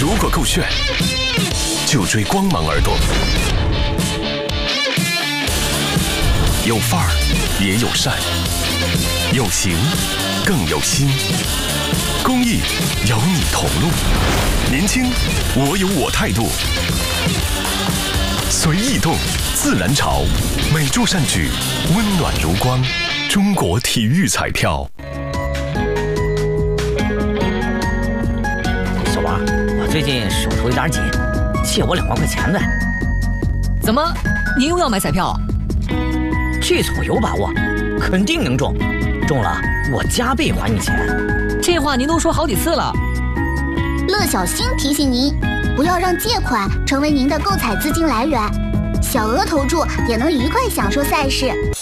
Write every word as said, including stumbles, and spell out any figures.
如果够炫，就追光芒耳朵。有范儿，也有善，有型，更有心。公益有你同路，年轻我有我态度。随意动，自然潮，每注善举，温暖如光。中国体育彩票。 小王，我最近手头有点紧，借我两万块钱呗。 怎么，您又要买彩票？ 这次我有把握，肯定能中，中了我加倍还你钱。 这话您都说好几次了。 乐小星提醒您，不要让借款成为您的购彩资金来源，小额投注也能愉快享受赛事。